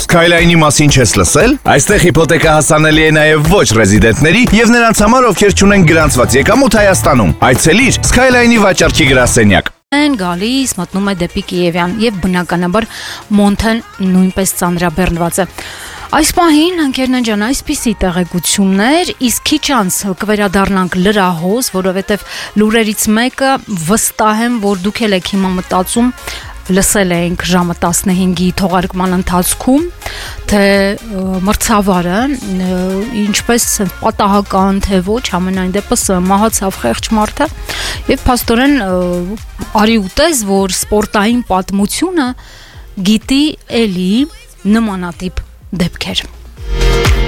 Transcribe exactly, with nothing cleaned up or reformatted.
Skyline-ի մասին չես լսել? Այստեղ հիփոթեկա հասանելի է նաև ոչ ռեզիդենտների եւ նրանց համար, ովքեր չունեն գրանցված եկամուտ Հայաստանում։ Այցելիր Skyline-ի վաճառքի գրասենյակ։ Են գալիս մտնում է դեպի Կիևյան եւ բնականաբար Մոնթեն նույնպես ծանրաբեռնված է։ Այս պահին ընկերներ ջան, այսպիսի տեղեկություններ, իսկ քիչ անց կվերադառնանք լրահոս, որովհետև լուրերից մեկը վստահ եմ, որ դուք եք հիմա մտածում, լսել ենք ժամը տասնհինգի թողարկման ընթացքում, թե մրցավարը ինչպես պատահական, թե ոչ, ամենայն դեպս մահացավ խեղճ մարդը եւ փաստորեն արի ուտես, որ սպորտային պատմությունը գիտի էլի նմանատիպ դեպքեր։